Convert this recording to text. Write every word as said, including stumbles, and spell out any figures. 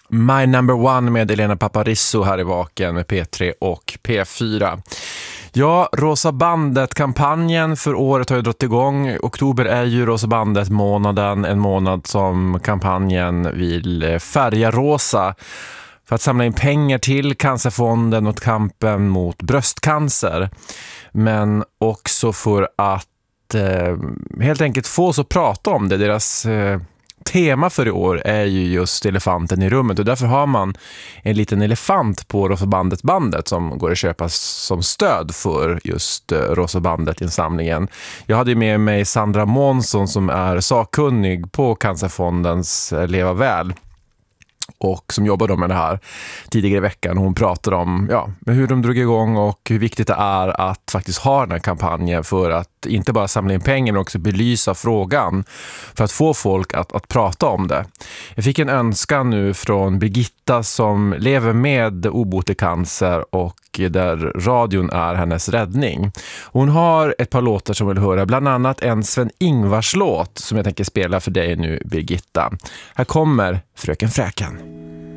My Number One med Elena Paparizou här i Vaken med P tre och P fyra. Ja, Rosa bandet-kampanjen för året har ju dragit igång. Oktober är ju Rosa bandet-månaden, en månad som kampanjen vill färga rosa för att samla in pengar till Cancerfonden och kampen mot bröstcancer. Men också för att eh, helt enkelt få oss att prata om det. Deras eh, tema för i år är ju just elefanten i rummet, och därför har man en liten elefant på Rosa bandet-bandet som går att köpa som stöd för just eh, Rosa bandet-insamlingen. Jag hade med mig Sandra Månsson som är sakkunnig på Cancerfondens eh, Leva väl, och som jobbar då med det här tidigare i veckan. Hon pratar om ja, hur de drog igång och hur viktigt det är att faktiskt ha den här kampanjen för att inte bara samla in pengar men också belysa frågan för att få folk att, att prata om det. Jag fick en önskan nu från Birgitta som lever med obotlig cancer och där radion är hennes räddning. Hon har ett par låtar som vill höra, bland annat en Sven-Ingvars låt som jag tänker spela för dig nu, Birgitta. Här kommer Fröken Fräken.